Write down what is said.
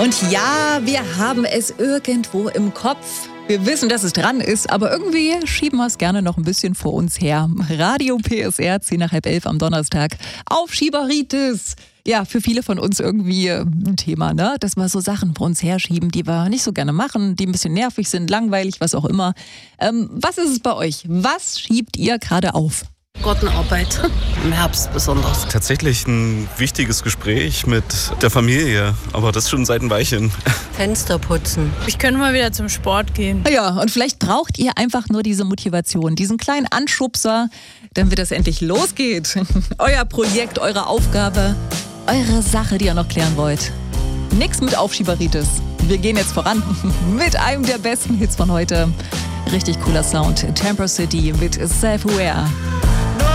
Und ja, wir haben es irgendwo im Kopf. Wir wissen, dass es dran ist, aber irgendwie schieben wir es gerne noch ein bisschen vor uns her. Radio PSR, 10 nach halb 11 am Donnerstag. Aufschieberitis. Ja, für viele von uns irgendwie ein Thema, ne? Dass wir so Sachen vor uns herschieben, die wir nicht so gerne machen, die ein bisschen nervig sind, langweilig, was auch immer. Was ist es bei euch? Was schiebt ihr gerade auf? Gartenarbeit, im Herbst besonders. Tatsächlich ein wichtiges Gespräch mit der Familie, aber das schon seit ein Weilchen. Fenster putzen. Ich könnte mal wieder zum Sport gehen. Ja, und vielleicht braucht ihr einfach nur diese Motivation, diesen kleinen Anschubser, damit es endlich losgeht. Euer Projekt, eure Aufgabe, eure Sache, die ihr noch klären wollt. Nix mit Aufschieberitis. Wir gehen jetzt voran mit einem der besten Hits von heute. Richtig cooler Sound. Temper City mit Self-Aware.